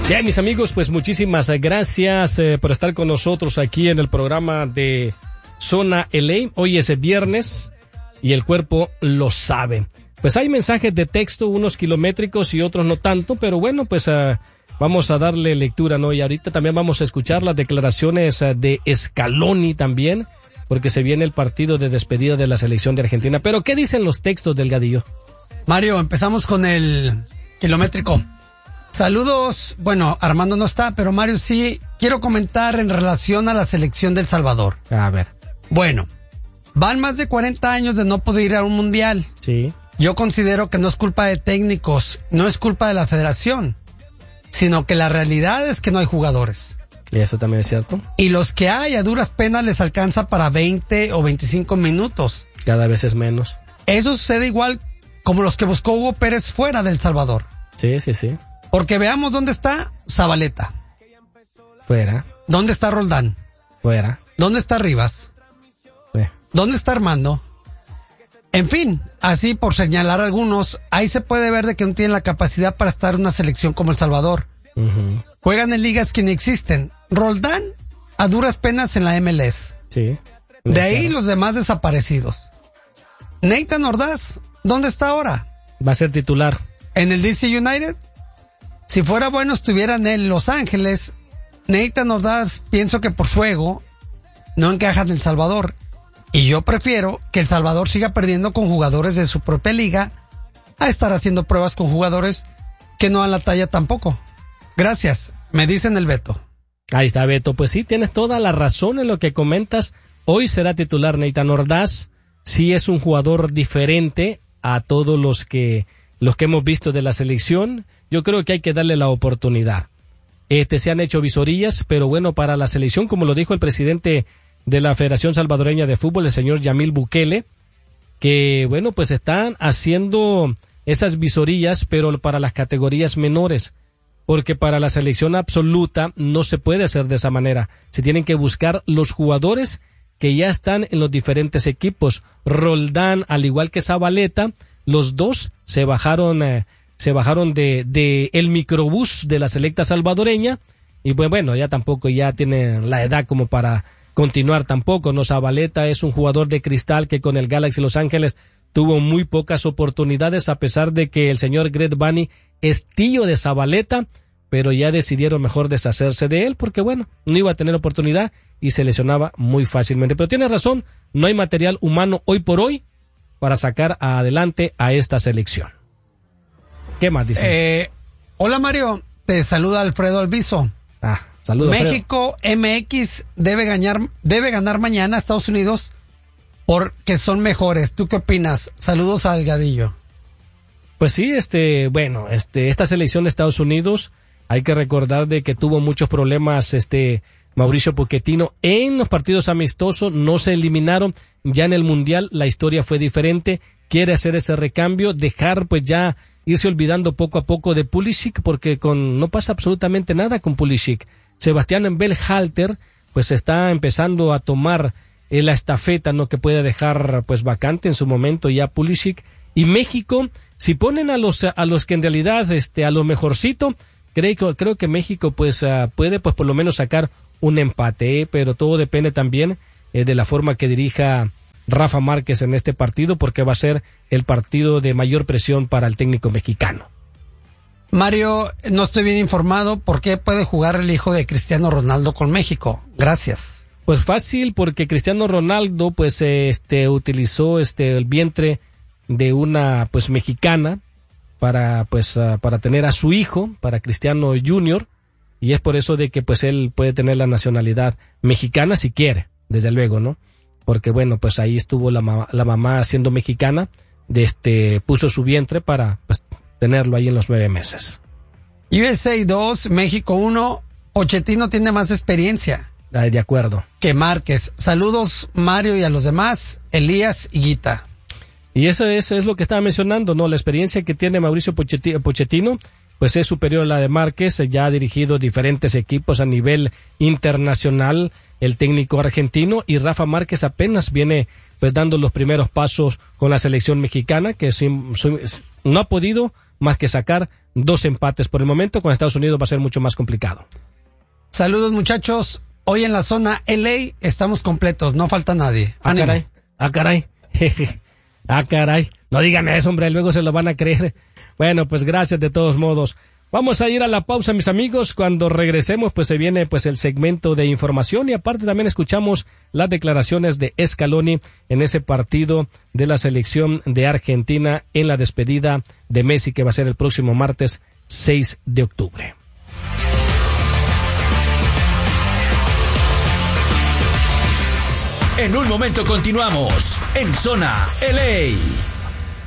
Bien, mis amigos, pues muchísimas gracias por estar con nosotros aquí en el programa de Zona LA. Hoy es viernes y el cuerpo lo sabe. Pues hay mensajes de texto, unos kilométricos y otros no tanto, pero bueno, pues vamos a darle lectura, ¿no? Y ahorita también vamos a escuchar las declaraciones de Scaloni también, porque se viene el partido de despedida de la selección de Argentina. Pero, ¿qué dicen los textos, Delgadillo? Mario, empezamos con el kilométrico. Saludos, bueno, Armando no está, pero Mario sí. Quiero comentar en relación a la selección del Salvador. A ver. Bueno, van más de 40 años de no poder ir a un mundial. Sí. Yo considero que no es culpa de técnicos, no es culpa de la federación, sino que la realidad es que no hay jugadores. Y eso también es cierto. Y los que hay a duras penas les alcanza para 20 o 25 minutos. Cada vez es menos. Eso sucede igual como los que buscó Hugo Pérez fuera del Salvador. Sí, sí, sí. Porque veamos dónde está Zabaleta. Fuera. ¿Dónde está Roldán? Fuera. ¿Dónde está Rivas? ¿Dónde está Armando? En fin, así por señalar algunos, ahí se puede ver de que no tienen la capacidad para estar en una selección como El Salvador. Uh-huh. Juegan en ligas que ni existen. Roldán a duras penas en la MLS. Sí. De ahí los demás desaparecidos. Nathan Ordaz, ¿dónde está ahora? Va a ser titular. ¿En el DC United? Si fuera bueno estuviera en Los Ángeles. Nathan Ordaz, pienso que por su ego no encaja en El Salvador. Y yo prefiero que El Salvador siga perdiendo con jugadores de su propia liga a estar haciendo pruebas con jugadores que no dan la talla tampoco. Gracias, me dicen el Beto. Ahí está, Beto. Pues sí, tienes toda la razón en lo que comentas. Hoy será titular Nathan Ordaz. Sí es un jugador diferente a todos los que hemos visto de la selección. Yo creo que hay que darle la oportunidad. Se han hecho visorías, pero bueno, para la selección, como lo dijo el presidente de la Federación Salvadoreña de Fútbol, el señor Yamil Bukele, que bueno, pues están haciendo esas visorías, pero para las categorías menores, porque para la selección absoluta no se puede hacer de esa manera. Se tienen que buscar los jugadores que ya están en los diferentes equipos. Roldán, al igual que Zabaleta, los dos se bajaron de el microbús de la selecta salvadoreña, y pues bueno, ya tampoco ya tienen la edad como para continuar tampoco, ¿no? Zabaleta es un jugador de cristal que con el Galaxy Los Ángeles tuvo muy pocas oportunidades, a pesar de que el señor Greg Vanney es tío de Zabaleta, pero ya decidieron mejor deshacerse de él porque bueno, no iba a tener oportunidad y se lesionaba muy fácilmente. Pero tienes razón, no hay material humano hoy por hoy para sacar adelante a esta selección. ¿Qué más dice? Hola Mario, te saluda Alfredo Alviso. Saludos. México MX debe ganar mañana a Estados Unidos porque son mejores. ¿Tú qué opinas? Saludos a Delgadillo. Pues sí, esta selección de Estados Unidos, hay que recordar de que tuvo muchos problemas, Mauricio Pochettino en los partidos amistosos, no se eliminaron. Ya en el Mundial la historia fue diferente. Quiere hacer ese recambio, dejar pues ya irse olvidando poco a poco de Pulisic, porque no pasa absolutamente nada con Pulisic. Sebastián Berhalter pues está empezando a tomar la estafeta, ¿no?, que puede dejar pues vacante en su momento ya Pulisic. Y México, si ponen a los que en realidad a lo mejorcito, creo que México pues puede pues por lo menos sacar un empate, pero todo depende también de la forma que dirija Rafa Márquez en este partido, porque va a ser el partido de mayor presión para el técnico mexicano. Mario, no estoy bien informado. ¿Por qué puede jugar el hijo de Cristiano Ronaldo con México? Gracias. Pues fácil, porque Cristiano Ronaldo pues utilizó el vientre de una pues mexicana para tener a su hijo, para Cristiano Junior, y es por eso de que pues él puede tener la nacionalidad mexicana si quiere, desde luego, ¿no? Porque bueno, pues ahí estuvo la mamá siendo mexicana, puso su vientre para pues tenerlo ahí en los 9 meses. USA 2, México 1, Pochettino tiene más experiencia. De acuerdo. Que Márquez. Saludos Mario y a los demás, Elías y Guita. Y eso es lo que estaba mencionando, ¿no? La experiencia que tiene Mauricio Pochettino pues es superior a la de Márquez. Ya ha dirigido diferentes equipos a nivel internacional, el técnico argentino, y Rafa Márquez apenas viene pues dando los primeros pasos con la selección mexicana, que no ha podido más que sacar 2 empates por el momento. Con Estados Unidos va a ser mucho más complicado. Saludos, muchachos. Hoy en la zona LA estamos completos, no falta nadie. ¡Ánimo! Caray. Caray. No digan eso, hombre, luego se lo van a creer. Bueno, pues gracias de todos modos. Vamos a ir a la pausa, mis amigos. Cuando regresemos, pues se viene pues el segmento de información y aparte también escuchamos las declaraciones de Scaloni en ese partido de la selección de Argentina en la despedida de Messi, que va a ser el próximo martes 6 de octubre. En un momento continuamos en Zona LA.